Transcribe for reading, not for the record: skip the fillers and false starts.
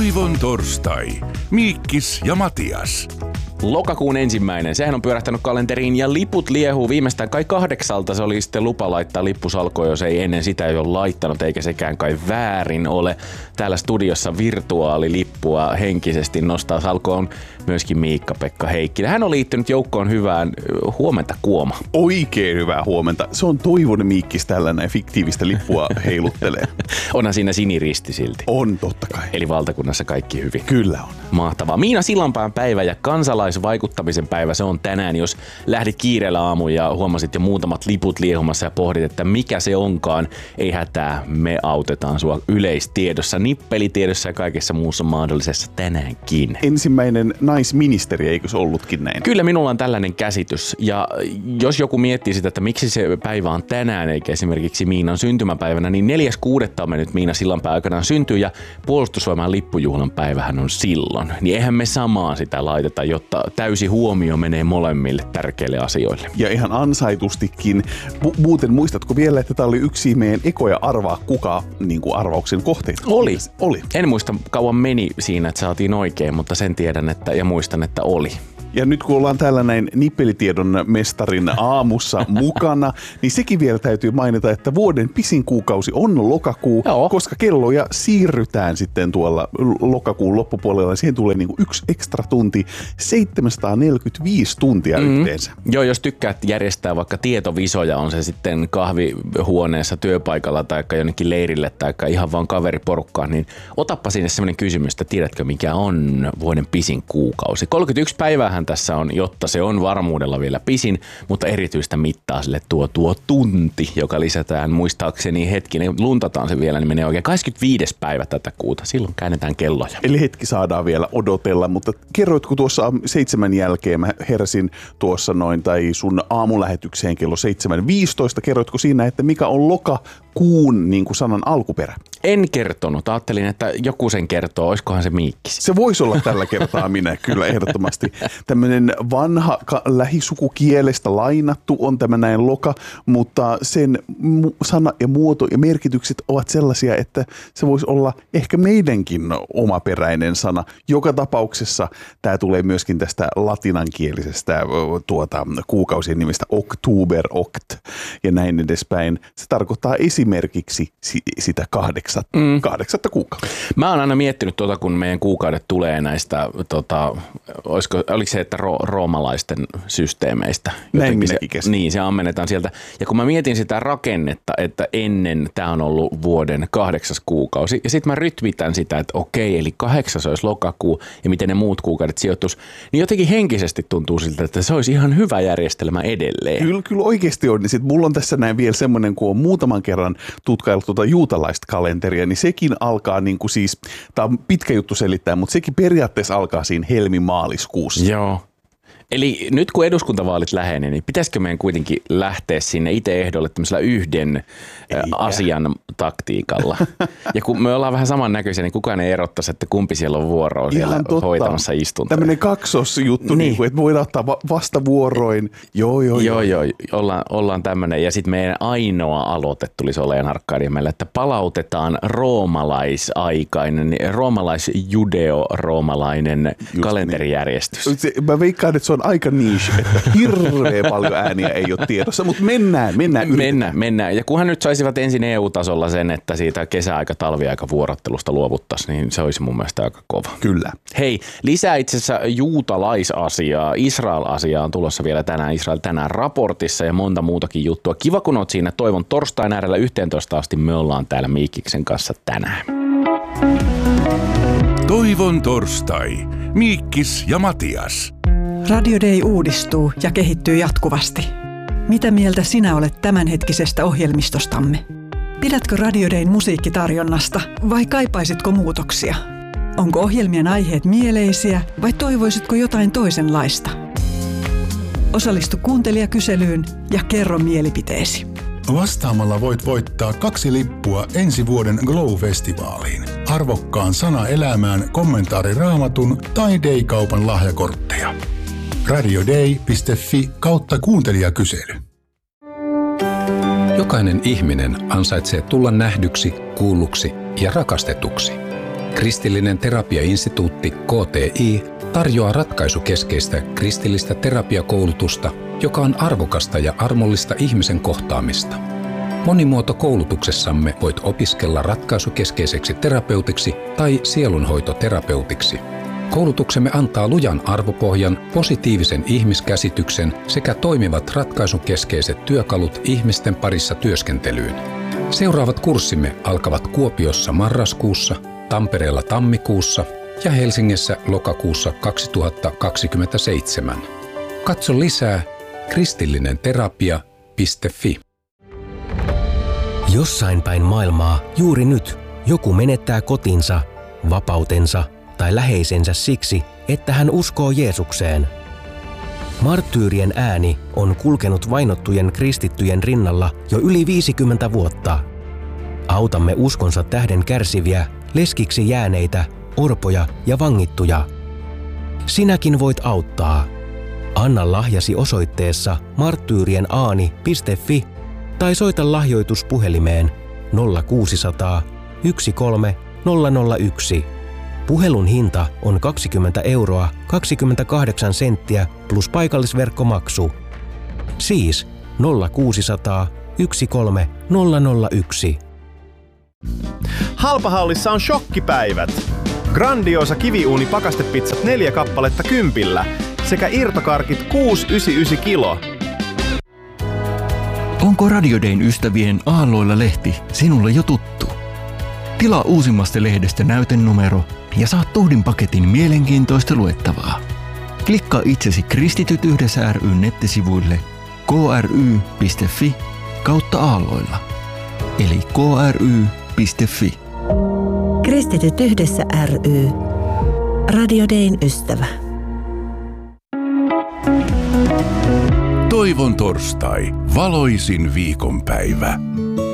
Toivon torstai. Miikkis ja Matias. Lokakuun 1. Sehän on pyörähtänyt kalenteriin ja liput liehuu viimeistään kai 8. Se oli sitten lupa laittaa lippusalkoon, jos ei ennen sitä ei ole laittanut, eikä sekään kai väärin ole. Täällä studiossa virtuaalilippua henkisesti nostaa salkoon myöskin Miikka-Pekka Heikkinen. Hän on liittynyt joukkoon hyvään huomenta, Kuoma. Oikein hyvää huomenta. Se on Toivon Miikkis tällainen fiktiivistä lippua heiluttelee. Onhan siinä siniristi silti. On, totta kai. Eli valtakunnassa kaikki hyvin. Kyllä on. Mahtavaa. Miina Sillanpään päivä ja kansalaisvaikuttamisen päivä, se on tänään. Jos lähdit kiireellä aamuun ja huomasit jo muutamat liput liehumassa ja pohdit, että mikä se onkaan, ei hätää, me autetaan sua yleistiedossa, nippelitiedossa ja kaikessa muussa mahdollisessa tänäänkin. Ensimmäinen naisministeri, eikö se ollutkin näin? Kyllä minulla on tällainen käsitys. Ja jos joku miettii sitä, että miksi se päivä on tänään eikä esimerkiksi Miinan syntymäpäivänä, niin 4.6. on mennyt Miina Sillanpää aikanaan syntyy ja puolustusvoiman lippujuhlan päivähän on silloin. Niin eihän me samaan sitä laiteta, jotta täysi huomio menee molemmille tärkeille asioille. Ja ihan ansaitustikin. Muuten muistatko vielä, että tämä oli yksi meidän ekoja arvaa kuka niin kuin arvauksen kohteita? Oli. En muista kauan meni siinä, että saatiin oikein, mutta sen tiedän ja muistan, että oli. Ja nyt kun ollaan täällä näin nippelitiedon mestarin aamussa mukana, niin sekin vielä täytyy mainita, että vuoden pisin kuukausi on lokakuu, koska kelloja siirrytään sitten tuolla lokakuun loppupuolella. Siihen tulee niin kuin 1 ekstra tunti, 745 tuntia yhteensä. Joo, jos tykkäät järjestää vaikka tietovisoja, on se sitten kahvihuoneessa, työpaikalla tai jonnekin leirille tai ihan vaan kaveriporukkaan, niin otappa sinne sellainen kysymys, että tiedätkö mikä on vuoden pisin kuukausi. 31 päiväähän tässä on, jotta se on varmuudella vielä pisin, mutta erityistä mittaa sille tuo tunti, joka lisätään muistaakseni hetkinen, luntataan se vielä, niin menee oikein 25. päivä tätä kuuta. Silloin käännetään kelloja. Eli hetki saadaan vielä odotella, mutta kerroitko tuossa 7 jälkeen, mä heräsin tuossa noin, tai sun aamulähetykseen kello 7.15, kerroitko siinä, että mikä on lokakuun niin kuin sanan alkuperä? En kertonut. Ajattelin, että joku sen kertoo. Oiskohan se Miikkis? Se voisi olla tällä kertaa minä, kyllä ehdottomasti. Tämmöinen vanha lähisukukielestä lainattu on tämä näin loka, mutta sen sana ja muoto ja merkitykset ovat sellaisia, että se voisi olla ehkä meidänkin omaperäinen sana. Joka tapauksessa tämä tulee myöskin tästä latinankielisestä kuukausien nimestä oktober, oct ja näin edespäin. Se tarkoittaa esimerkiksi sitä 8 kuukautta. Mä oon aina miettinyt kun meidän kuukaudet tulee näistä, oliko se, että roomalaisten systeemeistä. Näin minäkin käsin. Niin, se ammennetaan sieltä. Ja kun mä mietin sitä rakennetta, että ennen tää on ollut vuoden 8. kuukausi, ja sitten mä rytmitän sitä, että okei, eli 8 olisi lokakuu, ja miten ne muut kuukaudet sijoittuisi, niin jotenkin henkisesti tuntuu siltä, että se olisi ihan hyvä järjestelmä edelleen. Kyllä oikeasti on. Niin sit mulla on tässä näin vielä semmoinen, kun on muutaman kerran tutkaillut juutalaista kalenteria, niin sekin alkaa niin kuin siis, tää on pitkä juttu selittää, mutta sekin periaatteessa alkaa siinä helmi-maaliskuussa. Joo. Eli nyt kun eduskuntavaalit lähenee, niin pitäisikö meidän kuitenkin lähteä sinne itse ehdolle tämmöisellä yhden asian taktiikalla? Ja kun me ollaan vähän samannäköisiä, niin kukaan ei erottaisi, että kumpi siellä on vuoroa siellä hoitamassa istuntoja. Tämmöinen kaksosjuttu, niin kuin, että voidaan ottaa vastavuoroin. Joo. Ollaan tämmöinen. Ja sitten meidän ainoa aloite tulisi olemaan Arkadianmäellä, että palautetaan roomalaisaikainen, roomalais-judeo-roomalainen kalenterijärjestys. Mä veikkaan, että se on aika niche, että hirveän paljon ääniä ei ole tiedossa, mutta mennään. Ja kunhan nyt saisivat ensin EU-tasolla sen, että siitä kesäaika-talviaika vuorottelusta luovuttaisiin, niin se olisi mun mielestä aika kova. Kyllä. Hei, lisää itse asiassa juutalaisasiaa, Israel-asiaa on tulossa vielä tänään Israel tänään raportissa ja monta muutakin juttua. Kiva kun oot siinä Toivon torstain äärellä 11 asti, me ollaan täällä Miikkiksen kanssa tänään. Toivon torstai. Miikkis ja Matias. Radio Day uudistuu ja kehittyy jatkuvasti. Mitä mieltä sinä olet tämänhetkisestä ohjelmistostamme? Pidätkö Radio Dayn musiikkitarjonnasta vai kaipaisitko muutoksia? Onko ohjelmien aiheet mieleisiä vai toivoisitko jotain toisenlaista? Osallistu kuuntelijakyselyyn ja kerro mielipiteesi. Vastaamalla voit voittaa 2 lippua ensi vuoden Glow-festivaaliin, arvokkaan sana elämään, kommentaari Raamatun tai Day-kaupan lahjakortteja. radioday.fi/kuuntelijakysely. Jokainen ihminen ansaitsee tulla nähdyksi, kuulluksi ja rakastetuksi. Kristillinen terapiainstituutti KTI tarjoaa ratkaisukeskeistä kristillistä terapiakoulutusta, joka on arvokasta ja armollista ihmisen kohtaamista. Monimuotokoulutuksessamme voit opiskella ratkaisukeskeiseksi terapeutiksi tai sielunhoitoterapeutiksi. Koulutuksemme antaa lujan arvopohjan, positiivisen ihmiskäsityksen sekä toimivat ratkaisukeskeiset työkalut ihmisten parissa työskentelyyn. Seuraavat kurssimme alkavat Kuopiossa marraskuussa, Tampereella tammikuussa ja Helsingissä lokakuussa 2027. Katso lisää kristillinenterapia.fi. Jossain päin maailmaa juuri nyt joku menettää kotinsa, vapautensa tai läheisensä siksi, että hän uskoo Jeesukseen. Marttyyrien ääni on kulkenut vainottujen kristittyjen rinnalla jo yli 50 vuotta. Autamme uskonsa tähden kärsiviä, leskiksi jääneitä, orpoja ja vangittuja. Sinäkin voit auttaa. Anna lahjasi osoitteessa marttyyrienaani.fi tai soita lahjoituspuhelimeen 0600 13 001. Puhelun hinta on 20 € 28 senttiä plus paikallisverkkomaksu. Siis 0600 13 001. Halpahallissa on shokkipäivät. Grandiosa kiviuuni pakastepizzat 4 kappaletta 10 sekä irtokarkit 6,99 kilo. Onko Radio Dayn ystävien Aalloilla lehti sinulle jo tuttu? Tilaa uusimmasta lehdestä näytenumero ja saat tuhdin paketin mielenkiintoista luettavaa. Klikkaa itsesi Kristityt yhdessä ry:n nettisivuille kry.fi/aalloilla eli kry.fi. Kristityt yhdessä ry. Radio Dayn ystävä. Toivon torstai, valoisin viikonpäivä.